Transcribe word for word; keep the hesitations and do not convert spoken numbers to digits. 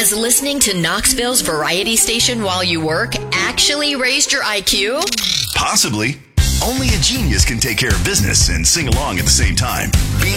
Has listening to Knoxville's variety station while you work actually raised your I Q? Possibly. Only a genius can take care of business and sing along at the same time.